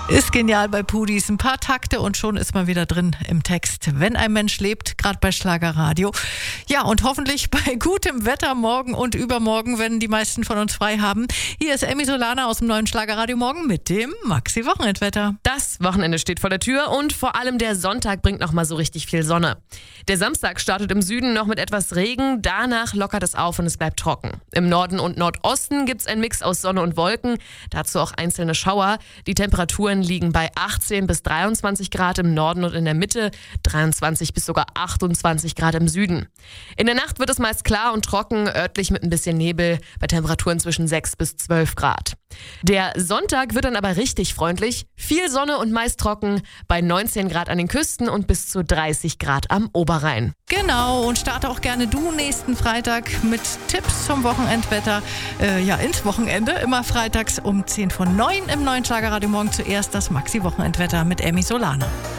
Ist genial bei Pudis. Ein paar Takte und schon ist man wieder drin im Text. Wenn ein Mensch lebt, gerade bei Schlagerradio. Ja, und hoffentlich bei gutem Wetter morgen und übermorgen, wenn die meisten von uns frei haben. Hier ist Emmy Solana aus dem neuen Schlagerradio Morgen mit dem Maxi-Wochenendwetter. Das Wochenende steht vor der Tür und vor allem der Sonntag bringt nochmal so richtig viel Sonne. Der Samstag startet im Süden noch mit etwas Regen, danach lockert es auf und es bleibt trocken. Im Norden und Nordosten gibt es einen Mix aus Sonne und Wolken, dazu auch einzelne Schauer. Die Temperaturen liegen bei 18 bis 23 Grad im Norden und in der Mitte, 23 bis sogar 28 Grad im Süden. In der Nacht wird es meist klar und trocken, örtlich mit ein bisschen Nebel, bei Temperaturen zwischen 6 bis 12 Grad. Der Sonntag wird dann aber richtig freundlich, viel Sonne und meist trocken, bei 19 Grad an den Küsten und bis zu 30 Grad am Oberrhein. Genau, und starte auch gerne du nächsten Freitag mit Tipps zum Wochenendwetter. Ins Wochenende, immer freitags um 10 vor 9 im neuen Schlagerradio Morgen zuerst das Maxi-Wochenendwetter mit Emmy Solana.